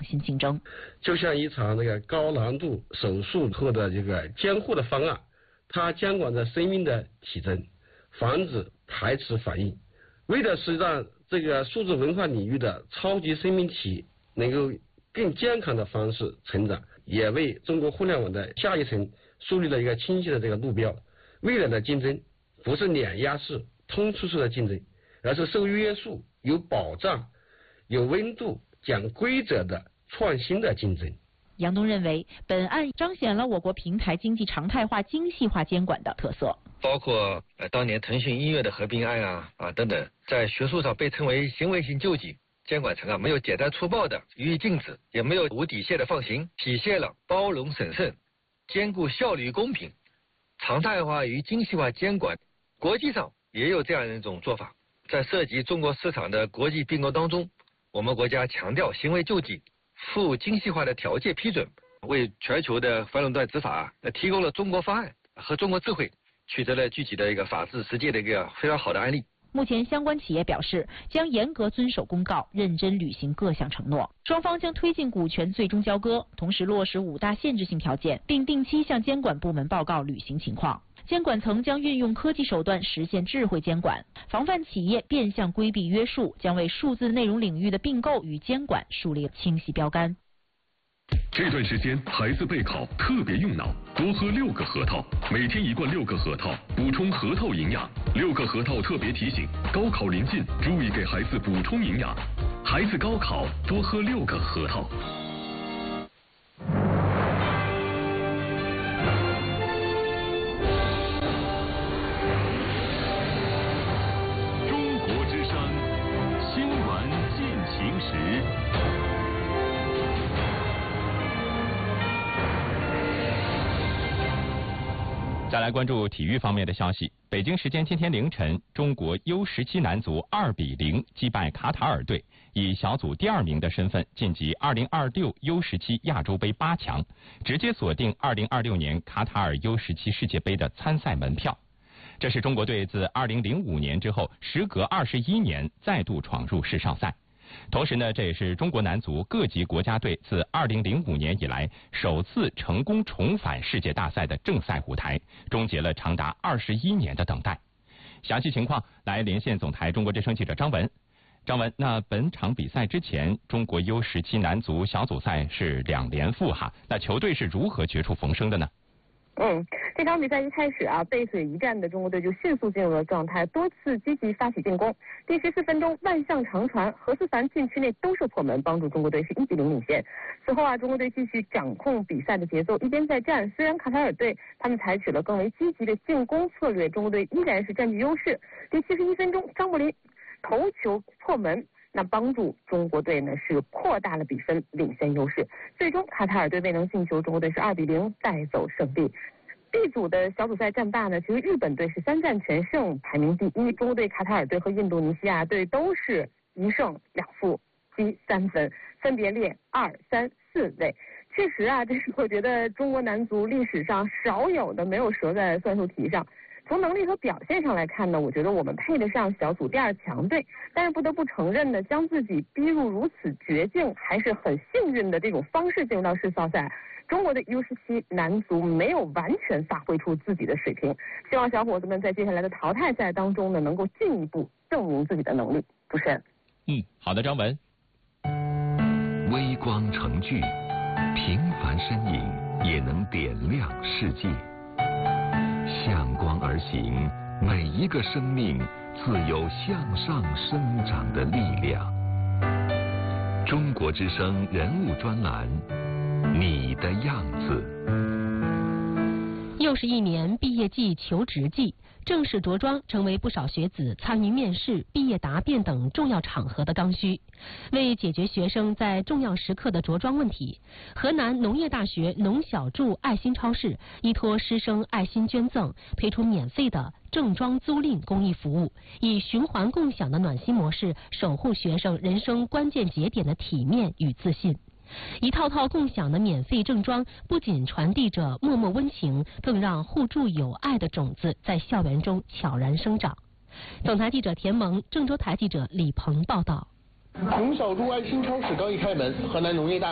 新竞争。 就像一场高难度手术后的监护的方案，它监管着生命的体征，防止排斥反应，为的是让数字文化领域的超级生命体能够更健康的方式成长，也为中国互联网的下一层树立了一个清晰的路标。未来的竞争不是碾压式、通吃式的竞争，而是受约束、有保障、有温度、讲规则的创新的竞争。 杨东认为，本案彰显了我国平台经济常态化、精细化监管的特色， 包括当年腾讯音乐的合并案啊等等，在学术上被称为行为性救济。监管层没有简单粗暴的予以禁止，也没有无底线的放行，体现了包容审慎、兼顾效率与公平、常态化与精细化监管。国际上也有这样一种做法，在涉及中国市场的国际并购当中，我们国家强调行为救济，附精细化的条件批准，为全球的反垄断执法提供了中国方案和中国智慧，取得了具体的法治实践的非常好的案例。 目前，相关企业表示将严格遵守公告，认真履行各项承诺。双方将推进股权最终交割，同时落实5大限制性条件，并定期向监管部门报告履行情况。监管层将运用科技手段实现智慧监管，防范企业变相规避约束，将为数字内容领域的并购与监管树立清晰标杆。 这段时间孩子备考特别用脑，多喝6个核桃，每天1罐6个核桃，补充核桃营养。6个核桃特别提醒，高考临近，注意给孩子补充营养。孩子高考多喝6个核桃。中国之声，新闻进行时。 再来关注体育方面的消息。北京时间今天凌晨，中国 U17 男足2比0击败卡塔尔队，以小组第2名的身份晋级2026 U17 亚洲杯8强，直接锁定2026年卡塔尔 U17 世界杯的参赛门票。这是中国队自2005年之后，时隔21年再度闯入世少赛。同时呢，这也是中国男足各级国家队自2005年以来首次成功重返世界大赛的正赛舞台，终结了长达21年的等待。详细情况来连线总台中国之声记者张文。张文，那本场比赛之前，中国 U17 男足小组赛是2连负哈，那球队是如何绝处逢生的呢？ 这场比赛一开始背水一战的中国队就迅速进入了状态，多次积极发起进攻。第14分钟，万象长传，何思凡禁区内兜射破门，帮助中国队是1比0领先。此后中国队继续掌控比赛的节奏，一边再战。虽然卡塔尔队他们采取了更为积极的进攻策略，中国队依然是占据优势。第71分钟，张伯苓头球破门，那帮助中国队呢是扩大了比分，领先优势。最终卡塔尔队未能进球，中国队是2比0带走胜利。B 组的小组赛战罢呢，其实日本队是3战全胜，排名第1。中国队、卡塔尔队和印度尼西亚队都是1胜2负积3分，分别列2、3、4位。确实这是我觉得中国男足历史上少有的没有折在算术题上。从能力和表现上来看呢，我觉得我们配得上小组第2强队，但是不得不承认呢，将自己逼入如此绝境，还是很幸运的这种方式进入到世少赛。中国的 U17 男足没有完全发挥出自己的水平，希望小伙子们在接下来的淘汰赛当中呢，能够进一步证明自己的能力。主持人， 好的，张文。 微光成炬，平凡身影也能点亮世界。向光而行，每一个生命自有向上生长的力量。中国之声人物专栏，你的样子。 又是一年毕业季、求职季，正式着装成为不少学子参与面试、毕业答辩等重要场合的刚需。为解决学生在重要时刻的着装问题，河南农业大学农小筑爱心超市依托师生爱心捐赠，推出免费的正装租赁公益服务，以循环共享的暖心模式，守护学生人生关键节点的体面与自信。一套套共享的免费正装，不仅传递着默默温情，更让互助友爱的种子在校园中悄然生长。总台记者田萌，郑州台记者李鹏报道。 农小筑爱心超市刚一开门，河南农业大